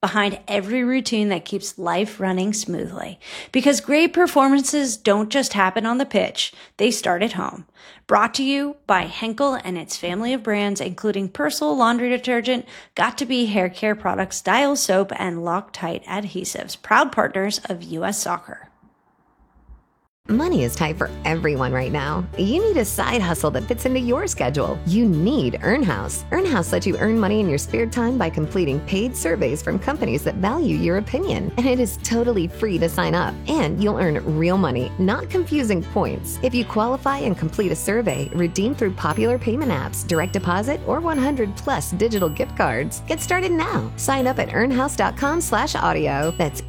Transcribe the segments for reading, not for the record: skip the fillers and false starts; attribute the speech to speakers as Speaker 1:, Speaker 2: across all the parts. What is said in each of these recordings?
Speaker 1: behind every routine that keeps life running smoothly. Because great performances don't just happen on the pitch, they start at home. Brought to you by Henkel and its family of brands, including Persil laundry detergent, Got2b hair care products, Dial soap, and Loctite adhesives, proud partners of U.S. Soccer.
Speaker 2: Money is tight for everyone right now. You need a side hustle that fits into your schedule. You need EarnHouse. EarnHouse lets you earn money in your spare time by completing paid surveys from companies that value your opinion. And it is totally free to sign up. And you'll earn real money, not confusing points. If you qualify and complete a survey, redeem through popular payment apps, direct deposit, or 100 plus digital gift cards. Get started now. Sign up at earnhouse.com/audio. That's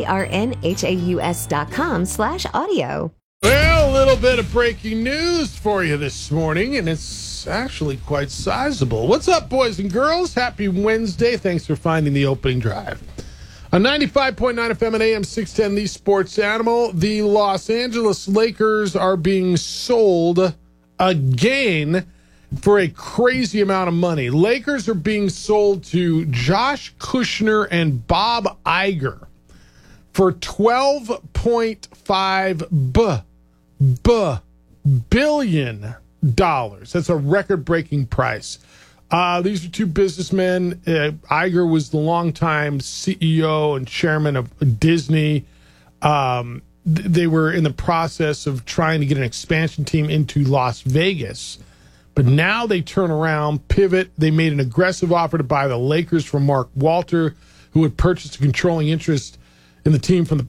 Speaker 2: EARNHAUS.com/audio.
Speaker 3: Well, a little bit of breaking news for you this morning, and it's actually quite sizable. What's up, boys and girls? Happy Wednesday. Thanks for finding the opening drive. On 95.9 FM and AM 610, the Sports Animal, the Los Angeles Lakers are being sold again for a crazy amount of money. Lakers are being sold to Josh Kushner and Bob Iger for $12.5 billion. That's a record-breaking price. These are two businessmen. Iger was the longtime CEO and chairman of Disney. They were in the process of trying to get an expansion team into Las Vegas. But now they turn around, pivot. They made an aggressive offer to buy the Lakers from Mark Walter, who had purchased a controlling interest in the team from the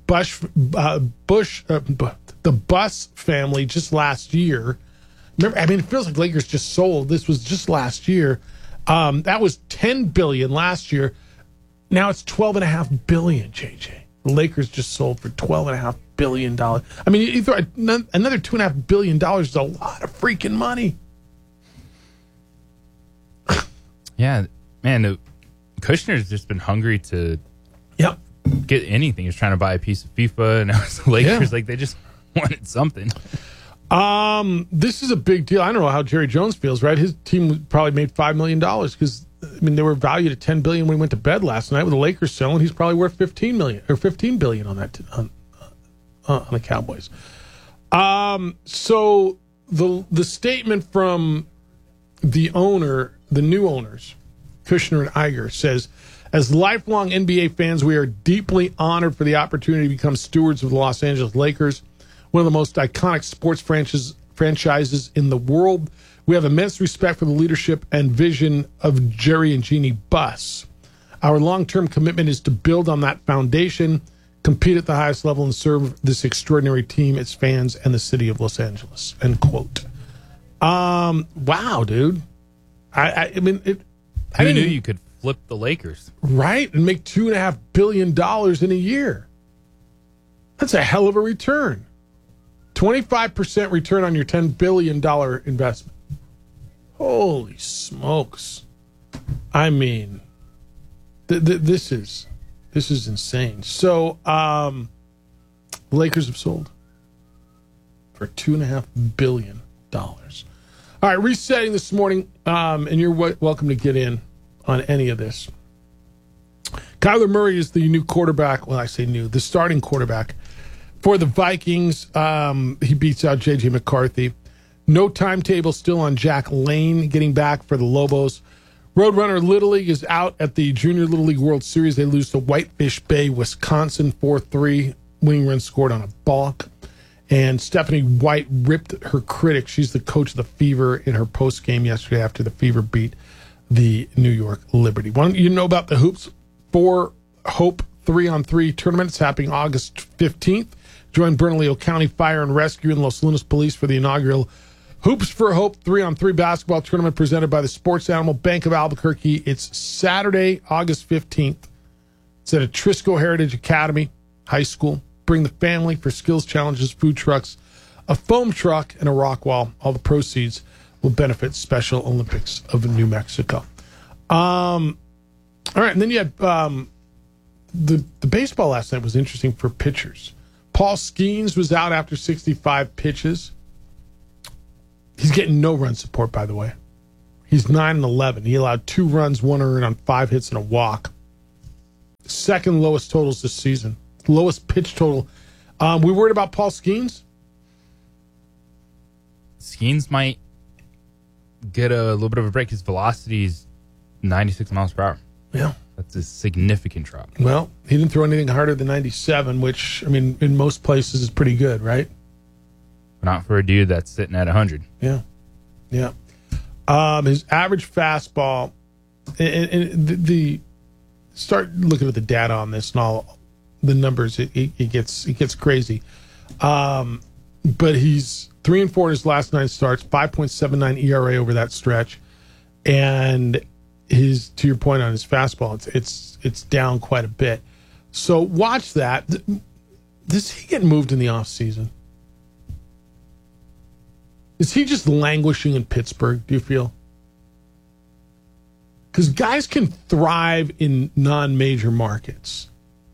Speaker 3: Buss family just last year. Remember, I mean, it feels like Lakers just sold. This was just last year. That was $10 billion last year. Now it's $12.5 billion, JJ. The Lakers just sold for $12.5 billion. I mean, you throw another $2.5 billion is a lot of freaking money.
Speaker 4: Yeah, man, Kushner's just been hungry to get anything. He's trying to buy a piece of FIFA, and now it's the Lakers. Like, they just wanted something.
Speaker 3: This is a big deal. I don't know how Jerry Jones feels, right? His team probably made $5 million because, I mean, they were valued at $10 billion when he went to bed last night. With the Lakers selling, he's probably worth $15 billion on that on the Cowboys. So the statement from the new owners, Kushner and Iger, says, as lifelong NBA fans, we are deeply honored for the opportunity to become stewards of the Los Angeles Lakers, one of the most iconic sports franchises in the world. We have immense respect for the leadership and vision of Jerry and Jeannie Buss. Our long-term commitment is to build on that foundation, compete at the highest level, and serve this extraordinary team, its fans, and the city of Los Angeles. End quote. Wow, dude. I mean,
Speaker 4: Who knew you could flip the Lakers?
Speaker 3: Right, and make $2.5 billion in a year. That's a hell of a return. 25% return on your $10 billion investment. Holy smokes. I mean, this is insane. So, the Lakers have sold for $2.5 billion. All right, resetting this morning, and you're welcome to get in on any of this. Kyler Murray is the new quarterback. Well, I say new, the starting quarterback for the Vikings. He beats out J.J. McCarthy. No timetable still on Jack Lane getting back for the Lobos. Roadrunner Little League is out at the Junior Little League World Series. They lose to Whitefish Bay, Wisconsin, 4-3. Winning run scored on a balk. And Stephanie White ripped her critic. She's the coach of the Fever in her post game yesterday after the Fever beat the New York Liberty. Why don't you know about the Hoops for Hope 3-on-3 tournament? It's happening August 15th. Join Bernalillo County Fire and Rescue and Los Lunas Police for the inaugural Hoops for Hope 3-on-3 basketball tournament presented by the Sports Animal Bank of Albuquerque. It's Saturday, August 15th. It's at Atrisco Heritage Academy High School. Bring the family for skills challenges, food trucks, a foam truck, and a rock wall. All the proceeds will benefit Special Olympics of New Mexico. All right, and then you had the baseball last night was interesting for pitchers. Paul Skeens was out after 65 pitches. He's getting no run support, by the way. He's 9-11. He allowed 2 runs, 1 earned on 5 hits and a walk. second lowest totals this season. Lowest pitch total. We worried about Paul Skeens?
Speaker 4: Skeens might get a little bit of a break. His velocity is 96 miles per hour.
Speaker 3: Yeah.
Speaker 4: That's a significant drop.
Speaker 3: Well, he didn't throw anything harder than 97, which, I mean, in most places is pretty good, right?
Speaker 4: Not for a dude that's sitting at 100.
Speaker 3: Yeah. Yeah. His average fastball, and the start looking at the data on this and all the numbers, it gets crazy. But he's 3-4 in his last 9 starts, 5.79 ERA over that stretch, and his, to your point on his fastball, it's down quite a bit. So watch that. Does he get moved in the offseason? Is he just languishing in Pittsburgh, do you feel? Because guys can thrive in non-major markets.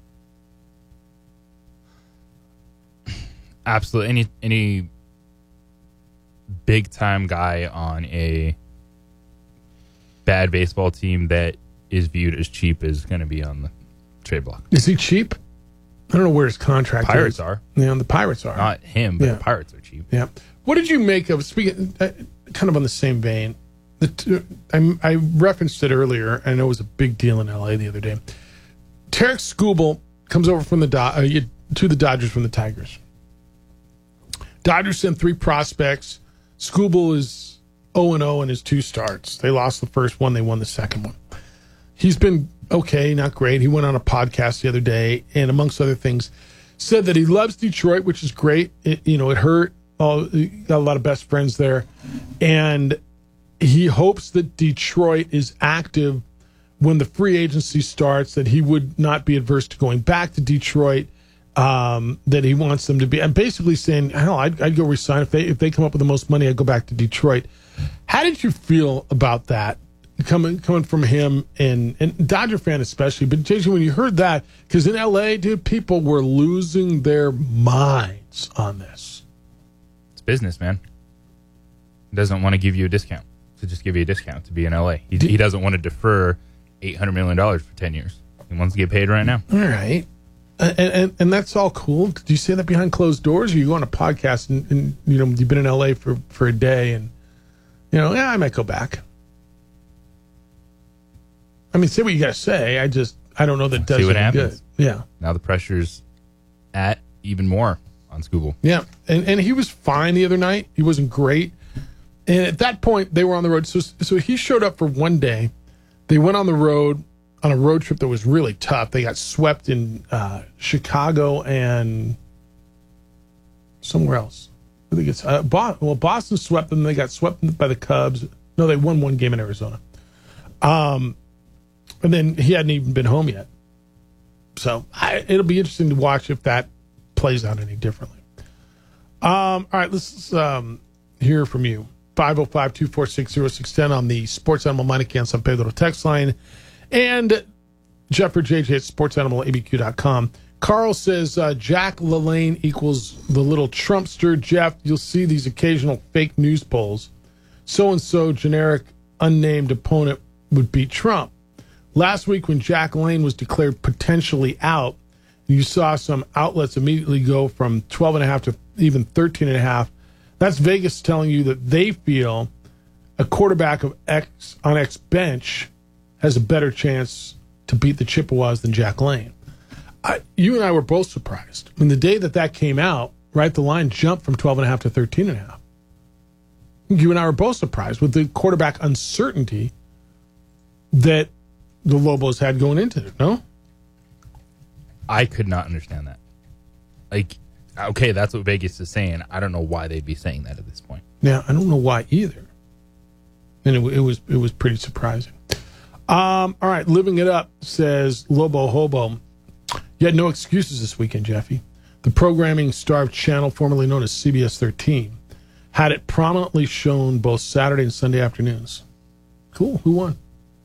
Speaker 4: Absolutely. Any big-time guy on a bad baseball team that is viewed as cheap is going to be on the trade block.
Speaker 3: Is he cheap? I don't know where his contract is.
Speaker 4: Pirates are.
Speaker 3: Yeah, the Pirates are.
Speaker 4: Not him, but
Speaker 3: Yeah.
Speaker 4: the Pirates are cheap.
Speaker 3: Yeah. What did you make of, speaking kind of on the same vein, I referenced it earlier, and I know it was a big deal in LA the other day. Tarek Skubal comes over from to the Dodgers from the Tigers. Dodgers sent 3 prospects. Skubal is 0-0 in his 2 starts. They lost the first one. They won the second one. He's been okay, not great. He went on a podcast the other day, and amongst other things, said that he loves Detroit, which is great. It hurt. He got a lot of best friends there. And he hopes that Detroit is active when the free agency starts, that he would not be adverse to going back to Detroit, that he wants them to be. I'm basically saying, hell, I'd go resign. If they come up with the most money, I'd go back to Detroit. How did you feel about that coming from him and Dodger fan especially? But JJ, when you heard that, because in LA, dude, people were losing their minds on this.
Speaker 4: It's business, man. He doesn't want to give you a discount to just give you a discount to be in LA. He doesn't want to defer $800 million for 10 years. He wants to get paid right now.
Speaker 3: All right. And that's all cool. Do you say that behind closed doors, or you go on a podcast and you've been in LA for a day and I might go back. I mean, say what you got to say. I don't know that does
Speaker 4: see what
Speaker 3: any
Speaker 4: happens.
Speaker 3: good. Yeah.
Speaker 4: Now the pressure's at even more on Skubal.
Speaker 3: Yeah. And he was fine the other night. He wasn't great. And at that point, they were on the road. So he showed up for one day. They went on the road on a road trip that was really tough. They got swept in Chicago and somewhere else. I think it's Boston swept them. They got swept by the Cubs. No, they won one game in Arizona. And then he hadn't even been home yet. So it'll be interesting to watch if that plays out any differently. All right, let's hear from you. 505-246-0610 on the Sports Animal Meineke San Pedro text line. And Jeff or JJ at sportsanimalabq.com. Carl says Jack LaLanne equals the little Trumpster. Jeff, you'll see these occasional fake news polls. So-and-so generic unnamed opponent would beat Trump. Last week when Jack LaLanne was declared potentially out, you saw some outlets immediately go from 12.5 to even 13.5. That's Vegas telling you that they feel a quarterback of X on X bench has a better chance to beat the Chippewas than Jack LaLanne. You and I were both surprised. I mean, the day that came out, right, the line jumped from 12.5 to 13.5. You and I were both surprised with the quarterback uncertainty that the Lobos had going into it, no?
Speaker 4: I could not understand that. Like, okay, that's what Vegas is saying. I don't know why they'd be saying that at this point.
Speaker 3: Yeah, I don't know why either. And it was pretty surprising. All right, Living It Up says Lobo Hobo. You had no excuses this weekend, Jeffy. The programming-starved channel formerly known as CBS 13 had it prominently shown both Saturday and Sunday afternoons. Cool. Who won?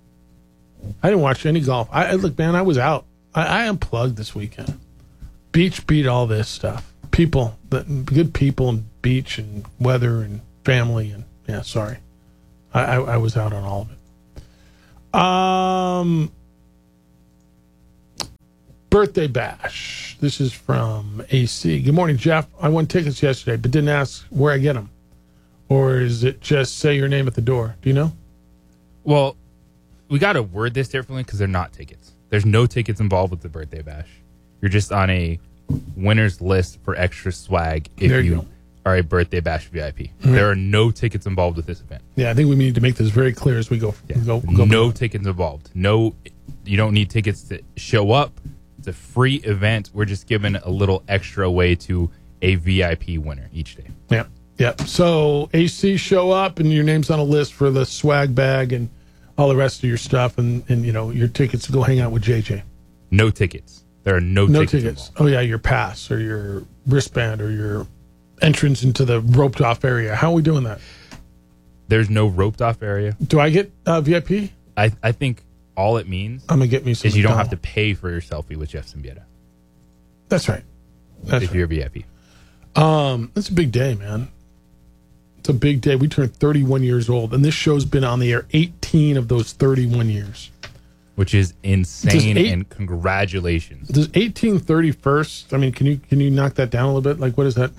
Speaker 3: I didn't watch any golf. Look, man, I was out. I unplugged this weekend. Beach beat all this stuff. People, good people, and beach and weather and family, and yeah, sorry. I was out on all of it. Birthday bash. This is from AC. Good morning, Jeff. I won tickets yesterday, but didn't ask where I get them. Or is it just say your name at the door? Do you know?
Speaker 4: Well, we got to word this differently because they're not tickets. There's no tickets involved with the birthday bash. You're just on a winner's list for extra swag if you are a birthday bash VIP. Mm-hmm. There are no tickets involved with this event.
Speaker 3: Yeah, I think we need to make this very clear as we go.
Speaker 4: Yeah. Go no tickets involved. No, you don't need tickets to show up. It's a free event. We're just giving a little extra away to a VIP winner each day.
Speaker 3: Yeah. Yeah. So AC, show up and your name's on a list for the swag bag and all the rest of your stuff and you know, your tickets to go hang out with JJ.
Speaker 4: No tickets. There are no tickets. Involved.
Speaker 3: Oh yeah, your pass or your wristband or your entrance into the roped off area. How are we doing that?
Speaker 4: There's no roped off area.
Speaker 3: Do I get VIP?
Speaker 4: I think all it means
Speaker 3: I'm gonna get me some
Speaker 4: is you don't have to pay for your selfie with Jeff Symbieta.
Speaker 3: That's right.
Speaker 4: If you're VIP.
Speaker 3: It's a big day, man. It's a big day. We turned 31 years old, and this show's been on the air 18 of those 31 years.
Speaker 4: Which is insane, and congratulations.
Speaker 3: Does 1831st, I mean, can you knock that down a little bit? Like, what is that?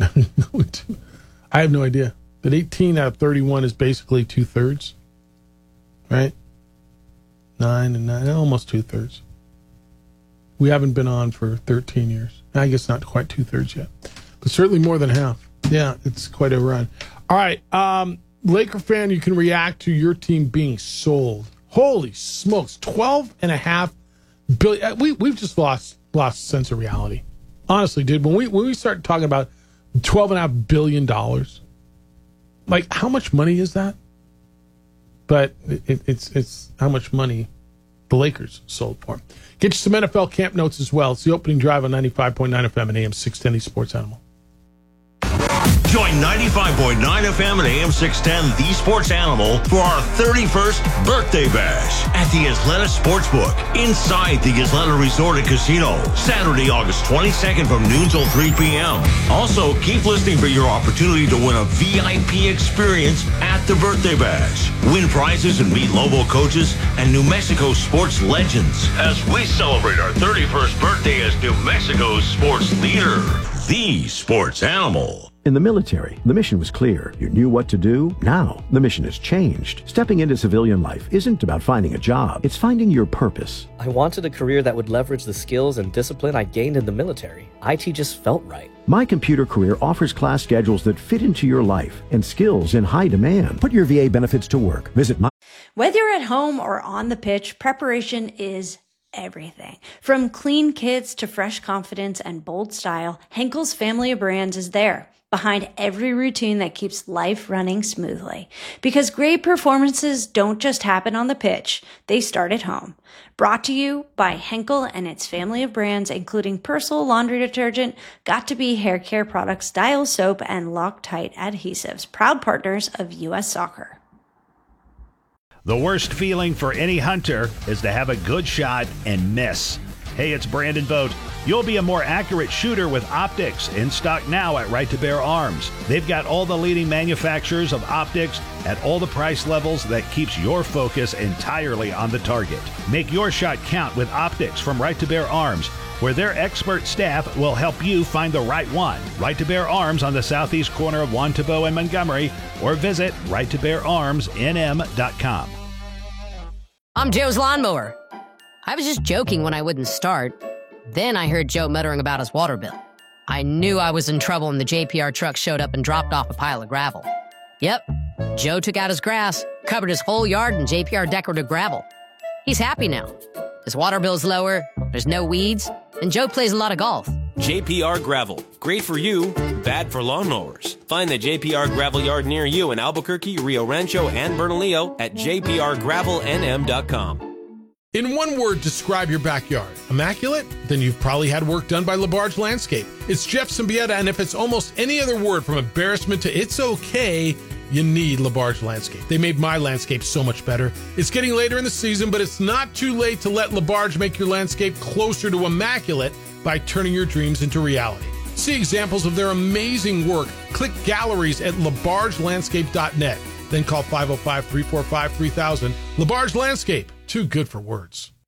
Speaker 3: I have no idea. But 18 out of 31 is basically 2/3, right? 9 and 9, almost 2/3. We haven't been on for 13 years. I guess not quite 2/3 yet, but certainly more than half. Yeah, it's quite a run. All right, Laker fan, you can react to your team being sold. Holy smokes, $12.5 billion. We've just lost sense of reality. Honestly, dude, when we start talking about $12.5 billion, like how much money is that? But it's how much money the Lakers sold for. Get you some NFL camp notes as well. It's the opening drive on 95.9 FM and AM 610 Sports Animal.
Speaker 5: Join 95.9 FM and AM 610 The Sports Animal for our 31st birthday bash at the Isleta Sportsbook inside the Isleta Resort and Casino. Saturday, August 22nd from noon till 3 p.m. Also, keep listening for your opportunity to win a VIP experience at the birthday bash. Win prizes and meet Lobo coaches and New Mexico sports legends as we celebrate our 31st birthday as New Mexico's sports leader, the Sports Animal.
Speaker 6: In the military, the mission was clear. You knew what to do. Now, the mission has changed. Stepping into civilian life isn't about finding a job. It's finding your purpose.
Speaker 7: I wanted a career that would leverage the skills and discipline I gained in the military. IT just felt right.
Speaker 6: My Computer Career offers class schedules that fit into your life and skills in high demand. Put your VA benefits to work. Visit my...
Speaker 1: Whether you're at home or on the pitch, preparation is everything. From clean kits to fresh confidence and bold style, Henkel's family of brands is there, behind every routine that keeps life running smoothly. Because great performances don't just happen on the pitch, they start at home. Brought to you by Henkel and its family of brands, including Persil laundry detergent, Got2b hair care products, Dial soap, and Loctite adhesives, proud partners of U.S. Soccer.
Speaker 8: The worst feeling for any hunter is to have a good shot and miss. Hey, it's Brandon Vogt. You'll be a more accurate shooter with optics, in stock now at Right to Bear Arms. They've got all the leading manufacturers of optics at all the price levels that keeps your focus entirely on the target. Make your shot count with optics from Right to Bear Arms, where their expert staff will help you find the right one. Right to Bear Arms on the southeast corner of Juan Tabo and Montgomery, or visit righttobeararmsnm.com.
Speaker 9: I'm Joe's lawnmower. I was just joking when I wouldn't start. Then I heard Joe muttering about his water bill. I knew I was in trouble when the JPR truck showed up and dropped off a pile of gravel. Yep, Joe took out his grass, covered his whole yard in JPR decorative gravel. He's happy now. His water bill's lower, there's no weeds, and Joe plays a lot of golf.
Speaker 10: JPR Gravel. Great for you, bad for lawnmowers. Find the JPR Gravel Yard near you in Albuquerque, Rio Rancho, and Bernalillo at jprgravelnm.com.
Speaker 3: In one word, describe your backyard. Immaculate? Then you've probably had work done by LaBarge Landscape. It's Jeff Symbieta, and if it's almost any other word from embarrassment to it's okay, you need LaBarge Landscape. They made my landscape so much better. It's getting later in the season, but it's not too late to let LaBarge make your landscape closer to immaculate by turning your dreams into reality. See examples of their amazing work. Click galleries at labargelandscape.net. Then call 505-345-3000. LaBarge Landscape. Too good for words.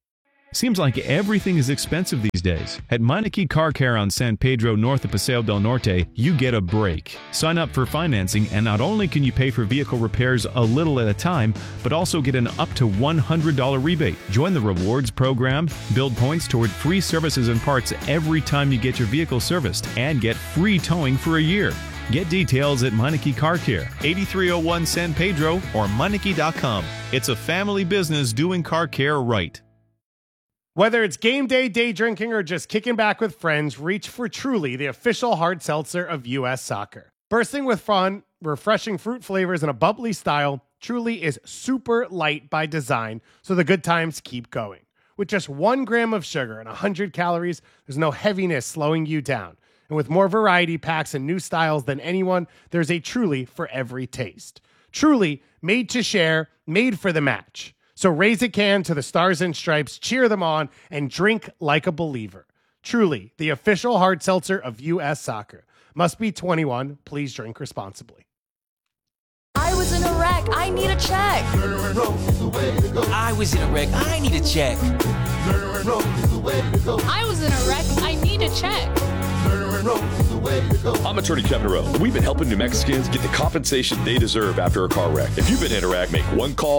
Speaker 11: Seems like everything is expensive these days. At Meineke Car Care on San Pedro north of Paseo del Norte, you get a break. Sign up for financing and not only can you pay for vehicle repairs a little at a time, but also get an up to $100 rebate. Join the rewards program, build points toward free services and parts every time you get your vehicle serviced, and get free towing for a year. Get details at Meineke Car Care, 8301 San Pedro or Meineke.com. It's a family business doing car care right.
Speaker 12: Whether it's game day, day drinking, or just kicking back with friends, reach for Truly, the official hard seltzer of U.S. Soccer. Bursting with fun, refreshing fruit flavors, and a bubbly style, Truly is super light by design, so the good times keep going. With just 1 gram of sugar and 100 calories, there's no heaviness slowing you down. And with more variety packs and new styles than anyone, there's a Truly for every taste. Truly, made to share, made for the match. So raise a can to the Stars and Stripes, cheer them on, and drink like a believer. Truly, the official hard seltzer of U.S. Soccer. Must be 21. Please drink responsibly.
Speaker 13: I was in a wreck. I need a check.
Speaker 10: I was in a wreck. I need a check.
Speaker 13: I was in a wreck. I need a check.
Speaker 14: I'm attorney Kevin Rowe. We've been helping New Mexicans get the compensation they deserve after a car wreck. If you've been in a wreck, make one call